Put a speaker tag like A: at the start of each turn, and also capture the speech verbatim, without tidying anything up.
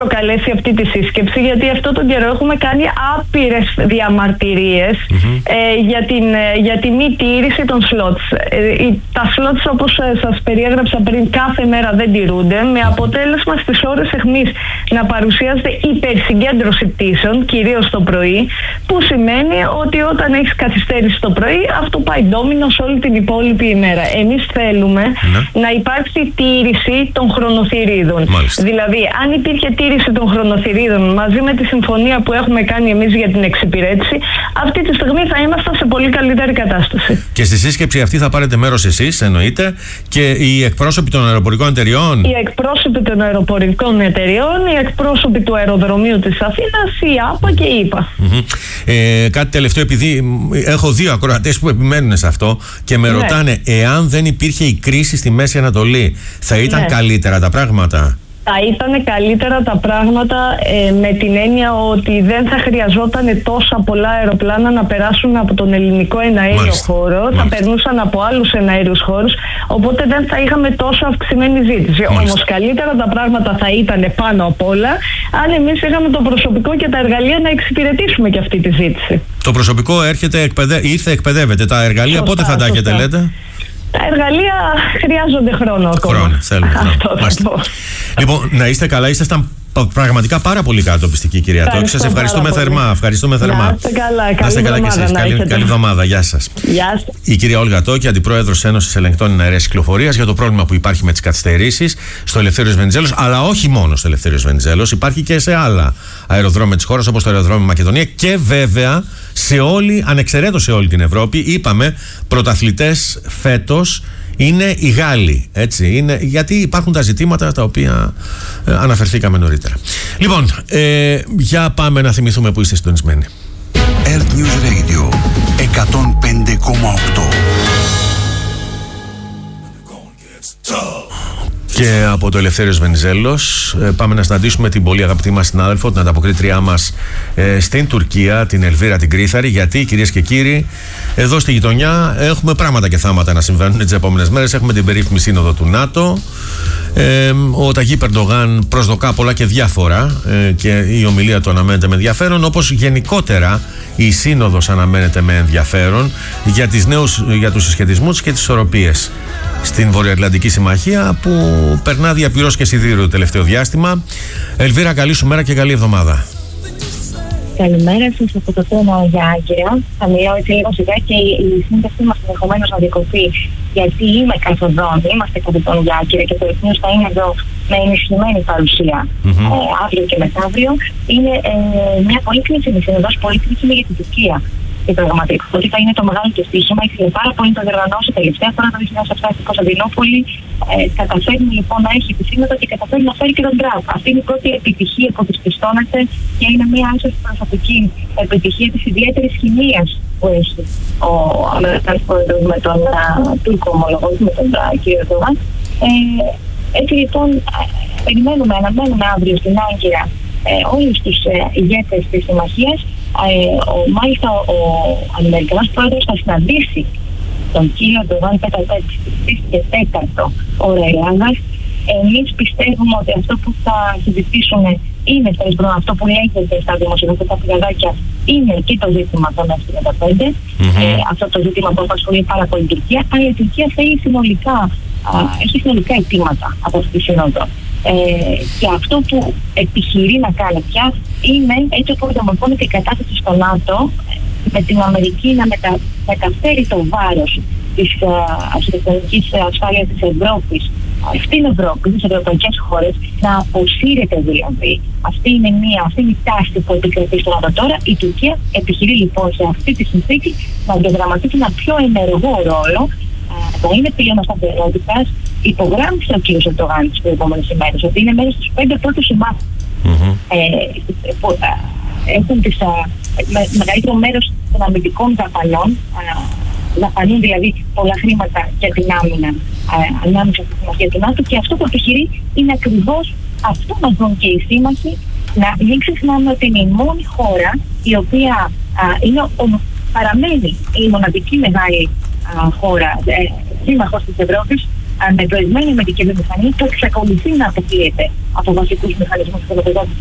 A: προκαλέσει αυτή τη σύσκεψη, γιατί αυτό τον καιρό έχουμε κάνει άπειρες διαμαρτυρίες mm-hmm. ε, για, την, ε, για τη μη τήρηση των σλότς. Ε, τα σλότς, όπως ε, σας περιέγραψα πριν, κάθε μέρα δεν τηρούνται, με αποτέλεσμα στις ώρες αιχμής να παρουσιάζεται υπερσυγκέντρωση πτήσεων, κυρίως το πρωί, που σημαίνει ότι όταν έχεις καθυστέρηση το πρωί, αυτό πάει ντόμινο σε όλη την υπόλοιπη ημέρα. Εμείς θέλουμε mm-hmm. να υπάρξει τήρηση των χρονοθυρίδων. Μάλιστα. Δηλαδή, αν υπήρχε τήρηση των χρονοθυρίδων μαζί με τη συμφωνία που έχουμε κάνει εμείς για την εξυπηρέτηση, αυτή τη στιγμή θα ήμασταν σε πολύ καλύτερη κατάσταση. Και στη σύσκεψη αυτή θα πάρετε μέρος εσείς, εννοείται, και οι εκπρόσωποι των αεροπορικών εταιριών. Οι εκπρόσωποι των αεροπορικών εταιριών, οι εκπρόσωποι του αεροδρομίου της Αθήνας, η ΆΠΑ και η ΙΠΑ. Mm-hmm. Ε, κάτι τελευταίο, επειδή έχω δύο ακροατές που επιμένουν σε αυτό και με ναι. ρωτάνε, εάν δεν υπήρχε η κρίση στη Μέση Ανατολή, θα ήταν ναι. καλύτερα τα πράγματα? Θα ήταν καλύτερα τα πράγματα ε, με την έννοια ότι δεν θα χρειαζόταν τόσα πολλά αεροπλάνα να περάσουν από τον ελληνικό εναέριο Μάλιστα. χώρο, Μάλιστα. θα περνούσαν από άλλους εναέριους χώρους, οπότε δεν θα είχαμε τόσο αυξημένη ζήτηση. Όμως καλύτερα τα πράγματα θα ήταν πάνω απ' όλα αν εμείς είχαμε το προσωπικό και τα εργαλεία να εξυπηρετήσουμε και αυτή τη ζήτηση. Το προσωπικό έρχεται, εκπαιδε... ήρθε, εκπαιδεύεται. Τα εργαλεία σωστά, πότε θα τα έχετε, λέτε? Τα εργαλεία χρειάζονται χρόνο ακόμα. Χρόνο, θέλουν χρόνο. Λοιπόν, να είστε καλά, ήσασταν πραγματικά πάρα πολύ κατοπιστική, κυρία Τόκη. Σας ευχαριστούμε θερμά. Ευχαριστούμε θερμά. Να είστε καλά, καλή, είστε καλά και εσείς. Καλή, καλή εβδομάδα. Γεια σας. Γεια σας. Η κυρία Όλγα Τόκη, Αντιπρόεδρος Ένωσης Ελεγκτών Εναέρειας Κυκλοφορίας, για το πρόβλημα που υπάρχει με τις καθυστερήσεις στο Ελευθέριος Βενιζέλος, αλλά όχι μόνο στο Ελευθέριος Βενιζέλος, υπάρχει και σε άλλα αεροδρόμια της χώρας, όπως το αεροδρόμιο Μακεδονία, και βέβαια σε όλη, ανεξαιρέτως σε όλη την Ευρώπη. Είπαμε, πρωταθλητές φέτος είναι οι Γάλλοι, έτσι, είναι, γιατί υπάρχουν τα ζητήματα τα οποία ε, αναφερθήκαμε νωρίτερα. Λοιπόν, ε, για πάμε να θυμηθούμε που είστε συντονισμένοι.
B: Earth News Radio εκατόν πέντε κόμμα οκτώ.
C: Και από το Ελευθέριος Βενιζέλος ε, πάμε να συναντήσουμε την πολύ αγαπητή μας συνάδελφο, την ανταποκρίτριά μας ε, στην Τουρκία, την Ελβίρα την Κρύθαρη. Γιατί, κυρίες και κύριοι, εδώ στη γειτονιά έχουμε πράγματα και θάματα να συμβαίνουν τις επόμενες μέρες. Έχουμε την περίφημη σύνοδο του ΝΑΤΟ. Ε, ο Ταγίπ Ερντογάν προσδοκά πολλά και διάφορα ε, και η ομιλία του αναμένεται με ενδιαφέρον, όπως γενικότερα η σύνοδος αναμένεται με ενδιαφέρον για, τις νέους, για τους συσχετισμούς και τις ισορροπίες στην Βορειοατλαντική Συμμαχία, που περνά διαπυρός και σιδήρου το τελευταίο διάστημα. Ελβίρα, καλή σου μέρα και καλή εβδομάδα.
D: Καλημέρα σας από το θέμα για Άγκυρα. Θα μιλάω έτσι λίγο σιγά και η σύνδεσή μας ενδεχομένως να διακοπεί, γιατί είμαι καθοδόν, είμαστε καθοδόν για Άγκυρα και το εθνός θα είναι εδώ με ενισχυμένη παρουσία mm-hmm. ε, αύριο και μεθαύριο. Είναι ε, μια πολύ κρίσιμη σύνοδος, πολύ κρίσιμη για την Τουρκία. Η πραγματικότητα είναι το μεγάλο του στοίχημα. Ήθελε πάρα πολύ να το διοργανώσει τελευταία φορά το δύο χιλιάδες επτά στην Κωνσταντινούπολη. Ε, καταφέρνει λοιπόν να έχει τη σύνοδο και καταφέρνει να φέρει και τον Τραμπ. Αυτή είναι η πρώτη επιτυχία που της πιστώνεται και είναι μια άσχετη προσωπική επιτυχία της ιδιαίτερης χημίας που έχει ο Αμερικανός πρόεδρος με τον uh, Τούρκο ομολογό του, με τον uh, κύριο Ερντογάν. Ε, έτσι λοιπόν, περιμένουμε, αναμένουμε αύριο στην Άγκυρα ε, όλους τους ε, ηγέτες της συμμαχίας. Ε, ο, μάλιστα ο, ο Αμερικανός πρόεδρος θα συναντήσει τον κύριο Ερντογάν τέταρτη και τέταρτο ώρα Ελλάδας. Εμείς πιστεύουμε ότι αυτό που θα συζητήσουν είναι αυτό που λέγεται στα δημοσιογραφικά πηγαδάκια είναι και το ζήτημα των εφ τριάντα πέντε. Mm-hmm. Ε, αυτό το ζήτημα που απασχολεί πάρα πολύ η Τουρκία, αλλά η Τουρκία θέλει συνολικά, α, έχει συνολικά αιτήματα από αυτή τη σύνοδο. Ε, και αυτό που επιχειρεί να κάνει πια είναι, έτσι όπως διαμορφώνεται η κατάσταση στο ΝΑΤΟ, με την Αμερική να μετα, μεταφέρει το βάρος της αρχιτεκτονικής ασφάλειας της Ευρώπης στην Ευρώπη, στις ευρωπαϊκές χώρες, να αποσύρεται δηλαδή. Αυτή είναι, μια, αυτή είναι η τάση που επικρατεί στο ΝΑΤΟ τώρα. Η Τουρκία επιχειρεί λοιπόν σε αυτή τη συνθήκη να διαδραματίσει ένα πιο ενεργό ρόλο, να είναι πυλώνα σταθερότητας. Υπογράμμισε ο κ. Ερντογάν τις προηγούμενες ημέρες ότι είναι μέσα στους πέντε πρώτους συμμάχους mm-hmm. ε, που ε, έχουν τις, α, με, μεγαλύτερο μέρος των αμυντικών δαπανών, δαπανούν δηλαδή πολλά χρήματα για την άμυνα ανάμεσα στη συμμαχία του ΝΑΤΟ, και αυτό που επιχειρεί είναι ακριβώς αυτό να δουν και οι σύμμαχοι. Να μην ξεχνάμε ότι είναι η μόνη χώρα η οποία α, είναι ο, παραμένει η μοναδική μεγάλη α, χώρα ε, σύμμαχος της Ευρώπης με προηγμένη αμυντική βιομηχανία που εξακολουθεί να αποκλείεται από βασικούς μηχανισμούς χρηματοδότησης